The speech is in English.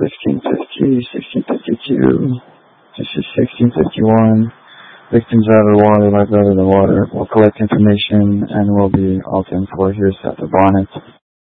1650, 1652. This is 1651. Victims out of the water, lives out of the water. We'll collect information and we'll be all 10-4 here set the bonnet.